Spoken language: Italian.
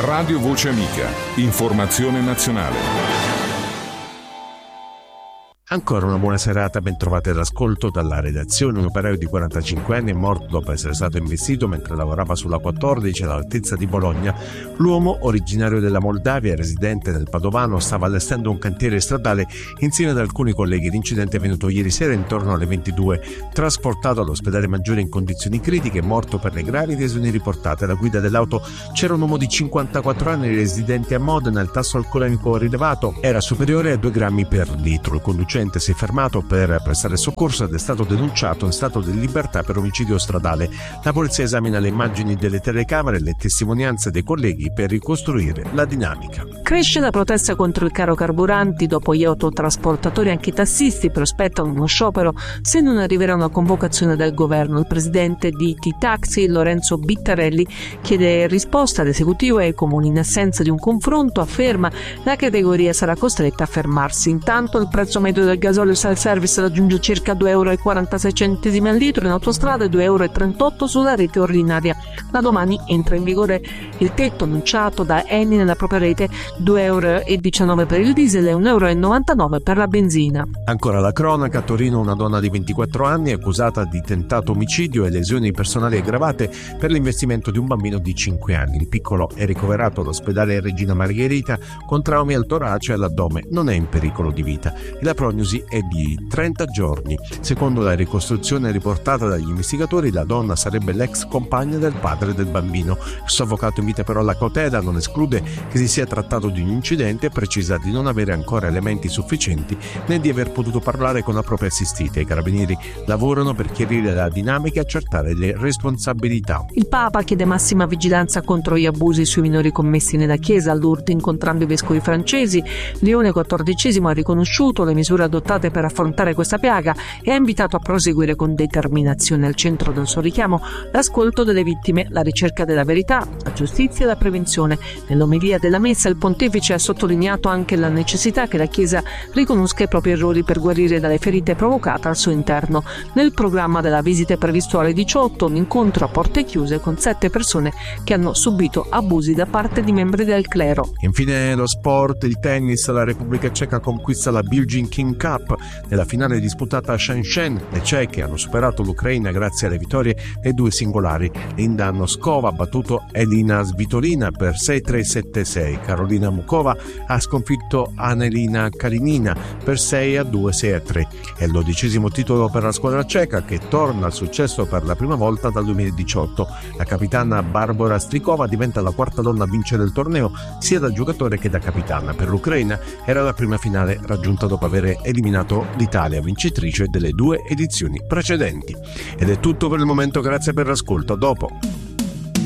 Radio Voce Amica. Informazione nazionale. Ancora una buona serata, ben trovate all'ascolto dalla redazione. Un operaio di 45 anni è morto dopo essere stato investito mentre lavorava sulla 14 all'altezza di Bologna. L'uomo, originario della Moldavia e residente nel Padovano, stava allestendo un cantiere stradale insieme ad alcuni colleghi. L'incidente è avvenuto ieri sera intorno alle 22. Trasportato all'ospedale Maggiore in condizioni critiche, morto per le gravi lesioni riportate. Alla guida dell'auto c'era un uomo di 54 anni residente a Modena. Il tasso alcolemico rilevato era superiore a 2 grammi per litro. Il conducente si è fermato per prestare soccorso ed è stato denunciato in stato di libertà per omicidio stradale. La polizia esamina le immagini delle telecamere e le testimonianze dei colleghi per ricostruire la dinamica. Cresce la protesta contro il caro carburanti. Dopo gli autotrasportatori, anche i tassisti prospettano uno sciopero se non arriverà una convocazione del governo. Il presidente di T-Taxi, Lorenzo Bittarelli, chiede risposta all'esecutivo e ai comuni. In assenza di un confronto, afferma, la categoria sarà costretta a fermarsi. Intanto il prezzo medio del gasolio self-service raggiunge circa 2,46 € al litro, in autostrada 2,38 € sulla rete ordinaria. Da domani entra in vigore il tetto annunciato da Eni nella propria rete, 2,19 € per il diesel e 1,99 € per la benzina. Ancora la cronaca: a Torino una donna di 24 anni accusata di tentato omicidio e lesioni personali aggravate per l'investimento di un bambino di 5 anni. Il piccolo è ricoverato all'ospedale Regina Margherita con traumi al torace e all'addome, non è in pericolo di vita. La prognosi è di 30 giorni. Secondo la ricostruzione riportata dagli investigatori, la donna sarebbe l'ex compagna del padre del bambino. Il suo avvocato invita però alla cautela, non esclude che si sia trattato di un incidente e precisa di non avere ancora elementi sufficienti né di aver potuto parlare con la propria assistita. I carabinieri lavorano per chiarire la dinamica e accertare le responsabilità. Il Papa chiede massima vigilanza contro gli abusi sui minori commessi nella Chiesa. A Lourdes, incontrando i vescovi francesi, Leone XIV ha riconosciuto le misure adottate per affrontare questa piaga e ha invitato a proseguire con determinazione. Al centro del suo richiamo l'ascolto delle vittime, la ricerca della verità, la giustizia e la prevenzione. Nell'omelia della messa il pontefice ha sottolineato anche la necessità che la Chiesa riconosca i propri errori per guarire dalle ferite provocate al suo interno. Nel programma della visita è previsto alle 18 un incontro a porte chiuse con 7 persone che hanno subito abusi da parte di membri del clero. Infine lo sport, il tennis. La Repubblica Ceca conquista la Billie King Cup. Nella finale disputata a Shenzhen, le ceche hanno superato l'Ucraina grazie alle vittorie e 2 singolari. Linda Noskova ha battuto Elina Svitolina per 6-3-7-6. Karolina Mukova ha sconfitto Anelina Kalinina per 6-2, 6-3. È il 12° titolo per la squadra ceca, che torna al successo per la prima volta dal 2018. La capitana Barbora Strikova diventa la 4ª donna a vincere il torneo, sia da giocatore che da capitana. Per l'Ucraina era la prima finale raggiunta dopo aver eliminato l'Italia, vincitrice delle 2 edizioni precedenti. Ed è tutto per il momento, grazie per l'ascolto, a dopo.